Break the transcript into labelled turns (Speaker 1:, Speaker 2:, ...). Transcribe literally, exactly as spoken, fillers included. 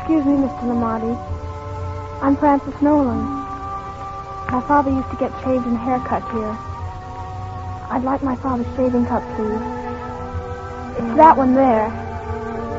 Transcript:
Speaker 1: Excuse me, Mister Lamarty. I'm Francis Nolan. My father used to get shaved and haircut here. I'd like my father's shaving cup, please. It's that one there.